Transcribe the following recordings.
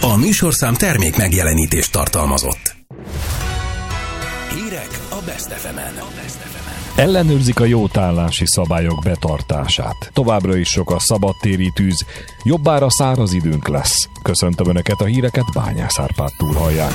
A műsorszám termék megjelenítést tartalmazott. Hírek a Best FM-en. Ellenőrzik a jótállási szabályok betartását. Továbbra is sok a szabadtéri tűz, jobbára száraz időnk lesz. Köszöntöm Önöket, a híreket Bányász Árpádtól hallják.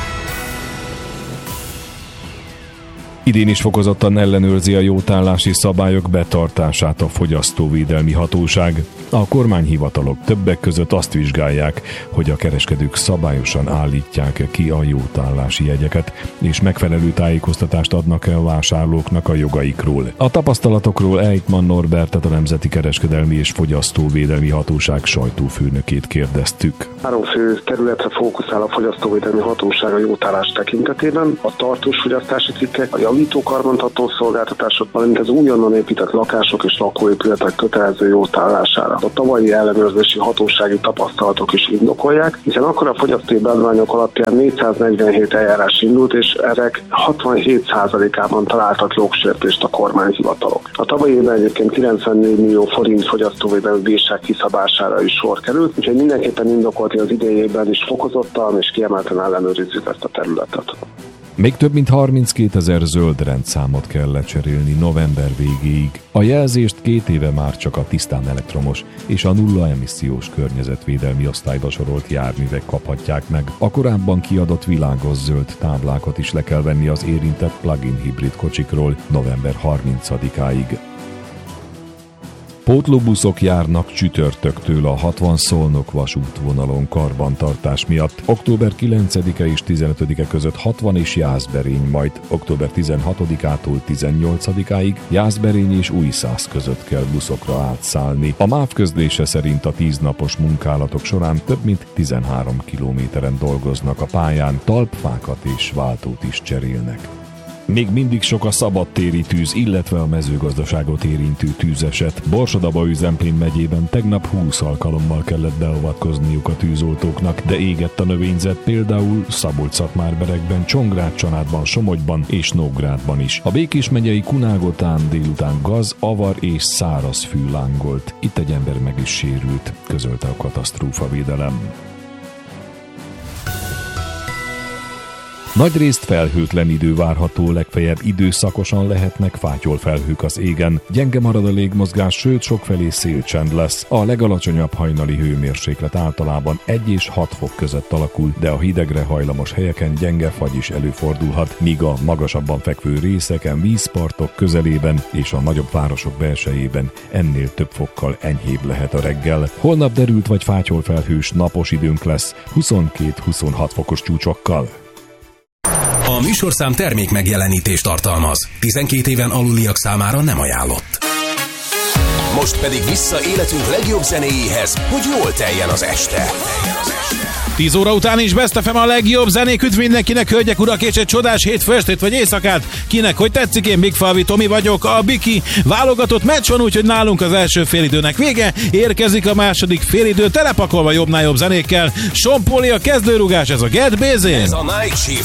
Idén is fokozottan ellenőrzi a jótállási szabályok betartását a Fogyasztóvédelmi Hatóság. A kormányhivatalok többek között azt vizsgálják, hogy a kereskedők szabályosan állítják ki a jótállási jegyeket, és megfelelő tájékoztatást adnak el a vásárlóknak a jogaikról. A tapasztalatokról Eichmann Norbertet, a Nemzeti Kereskedelmi és Fogyasztóvédelmi Hatóság sajtófőnökét kérdeztük. 3 fő területre fókuszál a Fogyasztóvédelmi Hatóság a jótállás tekintetében: a tartós fogyasztási cikkek, a javító karbantartó szolgáltatások, valamint az újonnan épített lakások és lakóépületek kötelező jótállására. A tavalyi ellenőrzési hatósági tapasztalatok is indokolják, hiszen akkor a fogyasztói beadványok alapján 447 eljárás indult, és ezek 67%-ában találtak jogsértést a kormányhivatalok. A tavalyi évben egyébként 94 millió forint fogyasztóvédelmi bírság kiszabására is sor került, úgyhogy mindenképpen indokolt, hogy az idejében is fokozottan és kiemelten ellenőrizzük ezt a területet. Még több mint 32 000 zöld rendszámot kell lecserélni november végéig. A jelzést 2 éve már csak a tisztán elektromos és a nulla emissziós környezetvédelmi osztályba sorolt járművek kaphatják meg. A korábban kiadott világos zöld táblákat is le kell venni az érintett plug-in hibrid kocsikról november 30-áig. Pótlóbuszok járnak csütörtöktől a 60 Szolnok vasútvonalon karbantartás miatt. Október 9-e és 15-e között 60 és Jászberény, majd október 16-ától 18-áig Jászberény és Újszász között kell buszokra átszállni. A MÁV közlése szerint a 10 napos munkálatok során több mint 13 kilométeren dolgoznak a pályán, talpfákat és váltót is cserélnek. Még mindig sok a szabadtéri tűz, illetve a mezőgazdaságot érintő tűzeset. Borsod-Abaúj-Zemplén megyében tegnap 20 alkalommal kellett beavatkozniuk a tűzoltóknak, de égett a növényzet például Szabolcs-Szatmár-Berekben, Csongrád-Csanádban, Somogyban és Nógrádban is. A Békés megyei Kunágotán délután gaz, avar és száraz fű lángolt. Itt egy ember meg is sérült, közölte a katasztrófavédelem. Nagyrészt felhőtlen idő várható, legfeljebb időszakosan lehetnek fátyolfelhők az égen. Gyenge marad a légmozgás, sőt sokfelé szélcsend lesz. A legalacsonyabb hajnali hőmérséklet általában 1 és 6 fok között alakul, de a hidegre hajlamos helyeken gyenge fagy is előfordulhat, míg a magasabban fekvő részeken, vízpartok közelében és a nagyobb városok belsejében ennél több fokkal enyhébb lehet a reggel. Holnap derült vagy fátyolfelhős napos időnk lesz, 22-26 fokos csúcsokkal. A műsorszám termék megjelenítést tartalmaz. 12 éven aluliak számára nem ajánlott. Most pedig vissza életünk legjobb zenéjéhez, hogy jól teljen az este. 10 óra után is Best FM a legjobb zenék. Üdv mindenkinek, hölgyek, urak, és egy csodás hétfő estét vagy éjszakát. Kinek hogy tetszik, én Big Falvi Tomi vagyok. A Biki válogatott meccs van, úgyhogy nálunk az első félidőnek vége. Érkezik a második félidő, telepakolva jobbnál jobb zenékkel. Sean Pauli a kezdőrugás, ez a Get Busy. Ez a Night Shift.